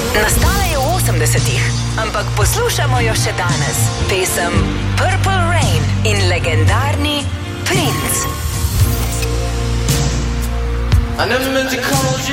Nastala je v 80-ih, ampak poslušamo jo še danes. Pesem Purple Rain in legendarni Prince.